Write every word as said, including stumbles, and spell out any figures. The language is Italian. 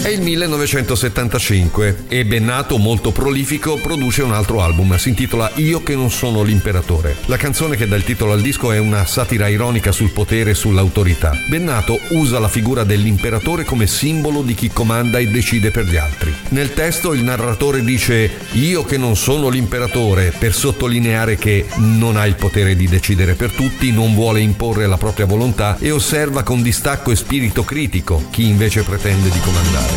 È il millenovecentosettantacinque e Bennato, molto prolifico, produce un altro album, si intitola Io che non sono l'imperatore. La canzone che dà il titolo al disco è una satira ironica sul potere e sull'autorità. Bennato usa la figura dell'imperatore come simbolo di chi comanda e decide per gli altri. Nel testo il narratore dice «Io che non sono l'imperatore», per sottolineare che non ha il potere di decidere per tutti, non vuole imporre la propria volontà e osserva con distacco e spirito critico chi invece pretende di comandare.